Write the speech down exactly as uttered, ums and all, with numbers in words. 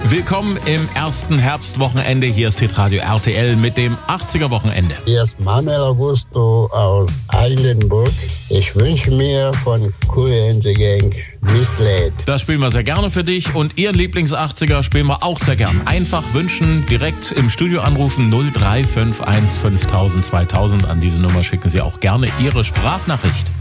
Willkommen im ersten Herbstwochenende. Hier ist Hitradio R T L mit dem achtziger-Wochenende. Hier ist Manuel Augusto aus Eilenburg. Ich wünsche mir von Cool and the Gang Misled. Das spielen wir sehr gerne für dich und Ihren Lieblings-achtziger spielen wir auch sehr gern. Einfach wünschen, direkt im Studio anrufen null drei fünf eins fünftausend zweitausend. An diese Nummer schicken Sie auch gerne Ihre Sprachnachricht.